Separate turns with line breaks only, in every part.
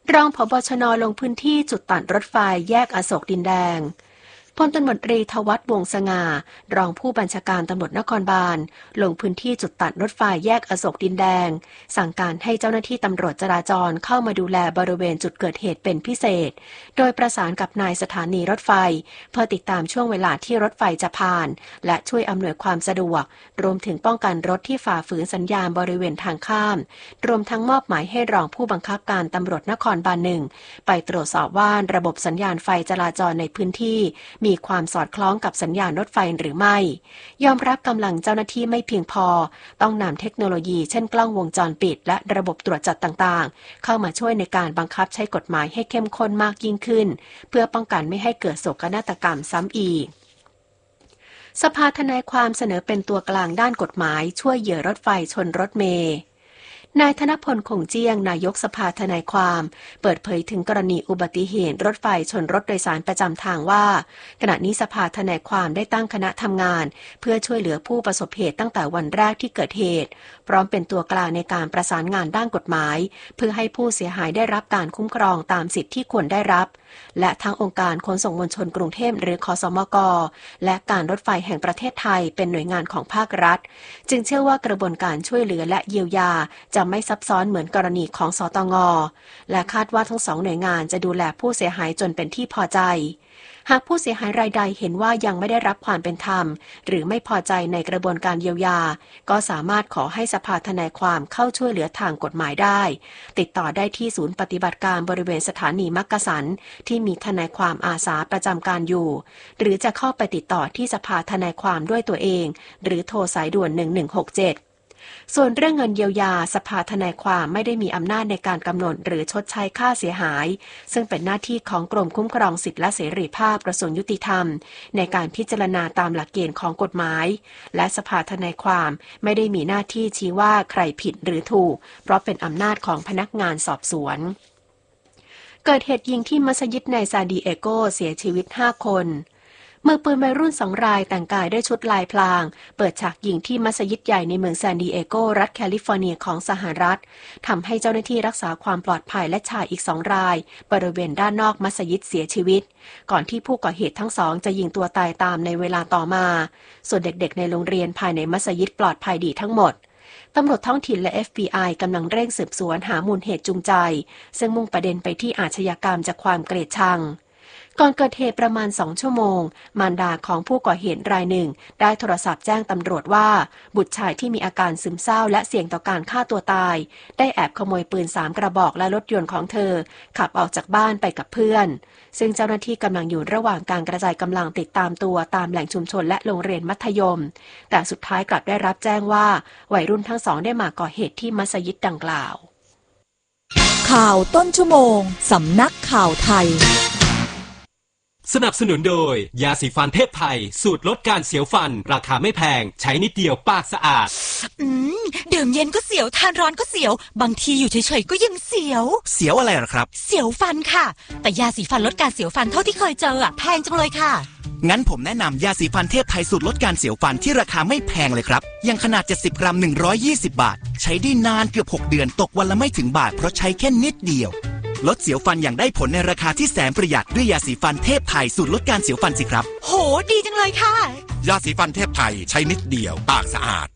รองผบ.ชน.ลงพื้นที่จุดตัดรถไฟแยกอโศกดินแดงพลตำรวจตรีทวัฒน์วงศ์สง่ารองผู้บัญชาการตำรวจนครบาลลงพื้นที่จุดตัดรถไฟแยกอโศกดินแดงสั่งการให้เจ้าหน้าที่ตำรวจจราจรเข้ามาดูแลบริเวณจุดเกิดเหตุเป็นพิเศษโดยประสานกับนายสถานีรถไฟเพื่อติดตามช่วงเวลาที่รถไฟจะผ่านและช่วยอำนวยความสะดวกรวมถึงป้องกันรถที่ฝ่าฝืนสัญญาณบริเวณทางข้ามรวมทั้งมอบหมายให้รองผู้บังคับการตำรวจนครบาล1ไปตรวจสอบว่าระบบสัญญาณไฟจราจรในพื้นที่มีความสอดคล้องกับสัญญาณรถไฟหรือไม่ยอมรับกำลังเจ้าหน้าที่ไม่เพียงพอต้องนำเทคโนโลยีเช่นกล้องวงจรปิดและระบบตรวจจับต่างๆเข้ามาช่วยในการบังคับใช้กฎหมายให้เข้มข้นมากยิ่งขึ้นเพื่อป้องกันไม่ให้เกิดโศกนาฏกรรมซ้ำอีกสภาทนายความเสนอเป็นตัวกลางด้านกฎหมายช่วยเหยื่อรถไฟชนรถเมล์นายธนพลคงเจียงนายกสภาทนายความเปิดเผยถึงกรณีอุบัติเหตุรถไฟชนรถโดยสารประจำทางว่าขณะนี้สภาทนายความได้ตั้งคณะทำงานเพื่อช่วยเหลือผู้ประสบเหตุตั้งแต่วันแรกที่เกิดเหตุพร้อมเป็นตัวกลางในการประสานงานด้านกฎหมายเพื่อให้ผู้เสียหายได้รับการคุ้มครองตามสิทธิที่ควรได้รับและทั้งองค์การขนส่งมวลชนกรุงเทพหรือคสมกและการรถไฟแห่งประเทศไทยเป็นหน่วยงานของภาครัฐจึงเชื่อว่ากระบวนการช่วยเหลือและเยียวยาจะไม่ซับซ้อนเหมือนกรณีของสตง.และคาดว่าทั้งสองหน่วยงานจะดูแลผู้เสียหายจนเป็นที่พอใจหากผู้เสียหายรายใดเห็นว่ายังไม่ได้รับความเป็นธรรมหรือไม่พอใจในกระบวนการเยียวยาก็สามารถขอให้สภาทนายความเข้าช่วยเหลือทางกฎหมายได้ติดต่อได้ที่ศูนย์ปฏิบัติการบริเวณสถานีมักกะสันที่มีทนายความอาสาประจำการอยู่หรือจะเข้าไปติดต่อที่สภาทนายความด้วยตัวเองหรือโทรสายด่วน1167ส่วนเรื่องเงินเยียวยาสภาทนายความไม่ได้มีอำนาจในการกำหนดหรือชดใช้ค่าเสียหายซึ่งเป็นหน้าที่ของกรมคุ้มครองสิทธิและเสรีภาพกระทรวงยุติธรรมในการพิจารณาตามหลักเกณฑ์ของกฎหมายและสภาทนายความไม่ได้มีหน้าที่ชี้ว่าใครผิดหรือถูกเพราะเป็นอำนาจของพนักงานสอบสวนเกิดเหตุยิงที่มัสยิดในซานดิเอโกเสียชีวิต5 คนมือปืนวัยรุ่น2 รายแต่งกายด้วยชุดลายพรางเปิดฉากยิงที่มัสยิดใหญ่ในเมืองซานดิเอโกรัฐแคลิฟอร์เนียของสหรัฐทำให้เจ้าหน้าที่รักษาความปลอดภัยและชายอีก2 รายบริเวณด้านนอกมัสยิดเสียชีวิตก่อนที่ผู้ก่อเหตุทั้งสองจะยิงตัวตายตามในเวลาต่อมาส่วนเด็กๆในโรงเรียนภายในมัสยิดปลอดภัยดีทั้งหมดตำรวจท้องถิ่นและ FBI กำลังเร่งสืบสวนหามูลเหตุจูงใจซึ่งมุ่งประเด็นไปที่อาชญากรรมจากความเกลียดชังก่อนเกิดเหตุประมาณ2 ชั่วโมงมารดาของผู้ก่อเหตุรายหนึ่งได้โทรศัพท์แจ้งตำรวจว่าบุตรชายที่มีอาการซึมเศร้าและเสี่ยงต่อการฆ่าตัวตายได้แอบขโมยปืน3 กระบอกและรถยนต์ของเธอขับออกจากบ้านไปกับเพื่อนซึ่งเจ้าหน้าที่กำลังอยู่ระหว่างการกระจายกำลังติดตามตัวตามแหล่งชุมชนและโรงเรียนมัธยมแต่สุดท้ายกลับได้รับแจ้งว่าวัยรุ่นทั้งสองได้มาก่อเหตุที่มัสยิดดังกล่าว
ข่าวต้นชั่วโมงสำนักข่าวไทย
สนับสนุนโดยยาสีฟันเทพไทยสูตรลดการเสียวฟันราคาไม่แพงใช้นิดเดียวปากสะอาด
ดื่มเย็นก็เสียวทานร้อนก็เสียวบางทีอยู่เฉยๆก็ยังเสียว
อะไรหรอครับ
เสียวฟันค่ะแต่ยาสีฟันลดการเสียวฟันเท่าที่เคยเจอแพงจังเลยค่ะ
งั้นผมแนะนำยาสีฟันเทพไทยสูตรลดการเสียวฟันที่ราคาไม่แพงเลยครับอย่างขนาด70 กรัม120 บาทใช้ได้นานเกือบ6 เดือนตกวันละไม่ถึงบาทเพราะใช้แค่นิดเดียวลดเสียวฟันอย่างได้ผลในราคาที่แสนประหยัดด้วยยาสีฟันเทพไทยสูตรลดการเสียวฟันสิครับ
โหดีจังเลยค่ะ
ยาสีฟันเทพไทยใช้นิดเดียวปากสะอาด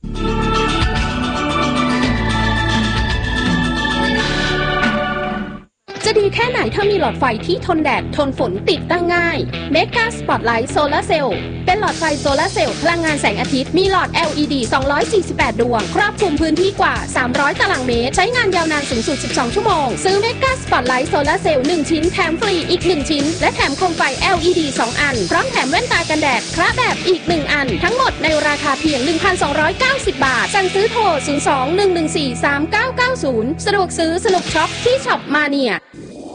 จะดีแค่ไหนถ้ามีหลอดไฟที่ทนแดดทนฝนติดตั้งง่าย Mega Spotlight Solar Cell เป็นหลอดไฟโซลาร์เซลล์พลังงานแสงอาทิตย์มีหลอด LED 248 ดวงครอบคลุมพื้นที่กว่า300ตารางเมตรใช้งานยาวนานสูงสุด12 ชั่วโมงซื้อ Mega Spotlight Solar Cell 1 ชิ้นแถมฟรีอีก1ชิ้นและแถมโคมไฟ LED 2 อันพร้อมแถมแว่นตากันแดดคละแบบอีก1 อันทั้งหมดในราคาเพียง 1,290 บาทสั่งซื้อโทร 02-114-3990 สะดวกซื้อสนุกช็อปที่ช็อปมาเนีย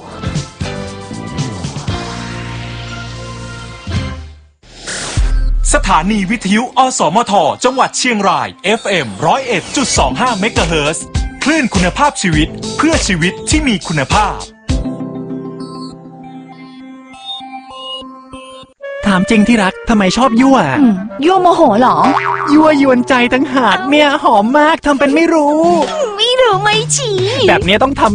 สถานีวิทยุอสมทจังหวัดเชียงราย FM 101.25 เมกะเฮิรตซ์คลื่นคุณภาพชีวิตเพื่อชีวิตที่มีคุณภาพ
ถามจริงที่รักทำไมชอบยั่ว
ยั่วโมโหเหรอ
ยั่วยวนใจตั้งหากเนี่ยหอมมากทำเป็นไม่รู้
ไม่รู้ไม่ชี้
แบบนี้ต้องทำ